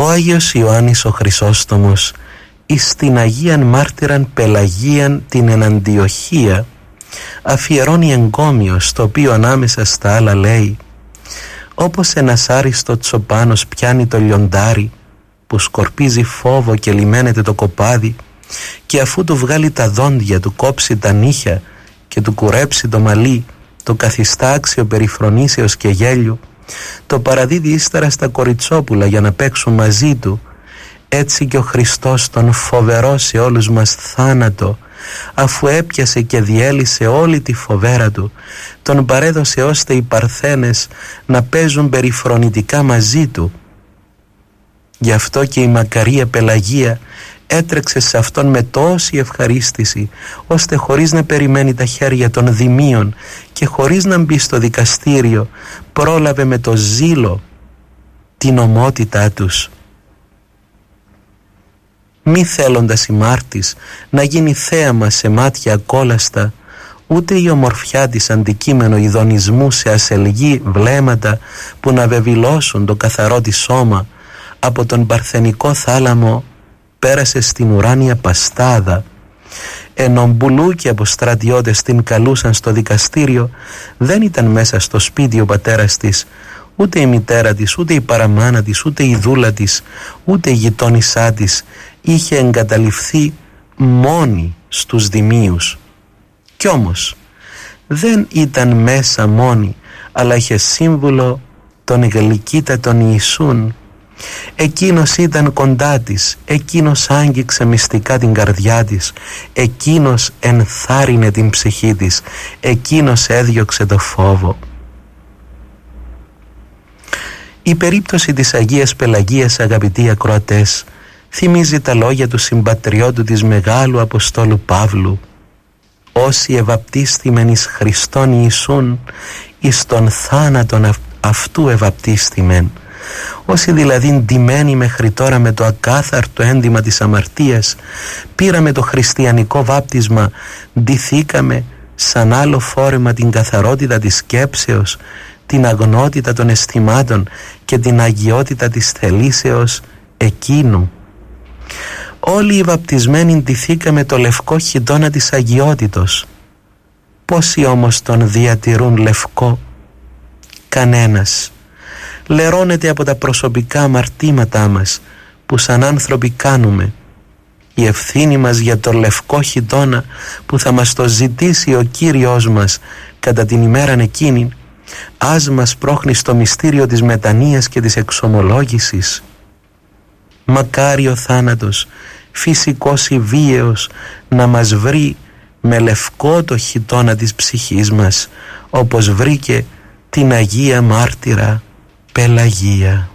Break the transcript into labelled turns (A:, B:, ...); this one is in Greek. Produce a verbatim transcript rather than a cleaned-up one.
A: Ο Άγιος Ιωάννης ο Χρυσόστομος εις την Αγίαν Μάρτυραν Πελαγίαν την εν Αντιοχία αφιερώνει εγκόμιο, στο οποίο ανάμεσα στα άλλα λέει: όπως ένας άριστο τσοπάνος πιάνει το λιοντάρι που σκορπίζει φόβο και λιμένεται το κοπάδι, και αφού του βγάλει τα δόντια, του κόψει τα νύχια και του κουρέψει το μαλλί, το καθιστά άξιο περιφρονήσεως και γέλιου, το παραδίδει ύστερα στα κοριτσόπουλα για να παίξουν μαζί του, έτσι και ο Χριστός τον φοβερό σε όλους μας θάνατο, αφού έπιασε και διέλυσε όλη τη φοβέρα του, τον παρέδωσε ώστε οι παρθένες να παίζουν περιφρονητικά μαζί του. Γι' αυτό και η μακαρία Πελαγία έτρεξε σε αυτόν με τόση ευχαρίστηση, ώστε χωρίς να περιμένει τα χέρια των δημίων και χωρίς να μπει στο δικαστήριο, πρόλαβε με το ζήλο την ομότητά τους. Μη θέλοντας η Μάρτης να γίνει θέαμα σε μάτια ακόλαστα, ούτε η ομορφιά της αντικείμενο ειδονισμού σε ασελγή βλέμματα που να βεβηλώσουν το καθαρό της σώμα, από τον παρθενικό θάλαμο πέρασε στην ουράνια παστάδα. Ενώ μπουλούκοι από στρατιώτες την καλούσαν στο δικαστήριο, δεν ήταν μέσα στο σπίτι ο πατέρας της, ούτε η μητέρα της, ούτε η παραμάνα της, ούτε η δούλα της, ούτε η γειτόνισσά της. Είχε εγκαταλειφθεί μόνη στους δημίους. Κι όμως δεν ήταν μέσα μόνη, αλλά είχε σύμβουλο τον γλυκύτατον Ιησούν. Εκείνος ήταν κοντά της, εκείνος άγγιξε μυστικά την καρδιά της, εκείνος ενθάρρυνε την ψυχή της, εκείνος έδιωξε το φόβο. Η περίπτωση της Αγίας Πελαγίας, αγαπητοί ακροατές, θυμίζει τα λόγια του συμπατριώτου της Μεγάλου Αποστόλου Παύλου: όσοι ευαπτίστημεν εις Χριστόν Ιησούν, εις τον θάνατον αυ- αυτού ευαπτίστημεν. Όσοι δηλαδή ντυμένοι μέχρι τώρα με το ακάθαρτο ένδυμα της αμαρτίας, πήραμε το χριστιανικό βάπτισμα, ντυθήκαμε σαν άλλο φόρεμα την καθαρότητα της σκέψεως, την αγνότητα των αισθημάτων και την αγιότητα της θελήσεως εκείνου. Όλοι οι βαπτισμένοι ντυθήκαμε το λευκό χιτώνα της αγιότητος. Πόσοι όμως τον διατηρούν λευκό? Κανένας. Λερώνεται από τα προσωπικά αμαρτήματά μας που σαν άνθρωποι κάνουμε. Η ευθύνη μας για το λευκό χιτώνα που θα μας το ζητήσει ο Κύριος μας κατά την ημέραν εκείνη, ας μας πρόχνει στο μυστήριο της μετανοίας και της εξομολόγησης. Μακάρι ο θάνατος, φυσικός ή βίαιος, να μας βρει με λευκό το χιτώνα της ψυχής μας, όπως βρήκε την Αγία Μάρτυρα Πελαγία.